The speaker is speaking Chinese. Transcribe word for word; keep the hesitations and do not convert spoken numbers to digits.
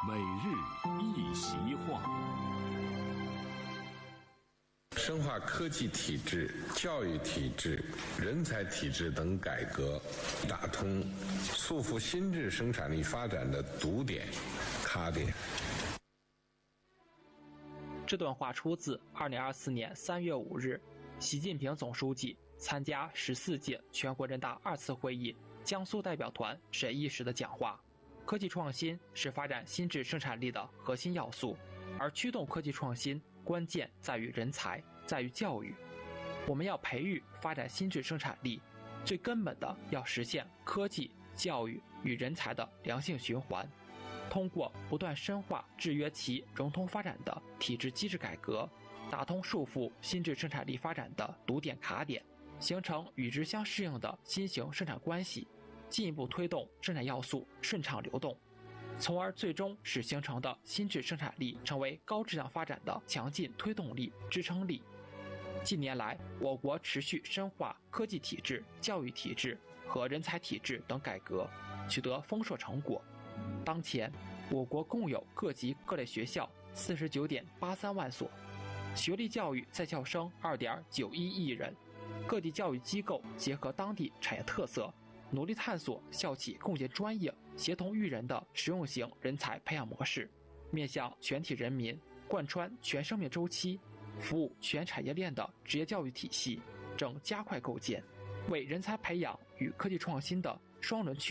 每日一席话。 深化科技体制、教育体制、人才体制等改革，打通束缚新质生产力发展的堵点、卡点。 这段话出自二零二四年三月五日，习近平总书记参加十四届全国人大二次会议江苏代表团审议时的讲话。科技创新是发展新质生产力的核心要素，而驱动科技创新关键在于人才，在于教育。我们要培育发展新质生产力，最根本的要实现科技、教育与人才的良性循环。通过不断深化制约其融通发展的体制机制改革，打通束缚新质生产力发展的堵点卡点，形成与之相适应的新型生产关系，进一步推动生产要素顺畅流动，从而最终使形成的新质生产力成为高质量发展的强劲推动力、支撑力。近年来，我国持续深化科技体制、教育体制和人才体制等改革，取得丰硕成果。当前，我国共有各级各类学校四十九点八三万所，学历教育在校生二点九一亿人。各地教育机构结合当地产业特色，努力探索校企共建专业、协同育人的实用型人才培养模式，面向全体人民，贯穿全生命周期，服务全产业链的职业教育体系正加快构建，为人才培养与科技创新的双轮驱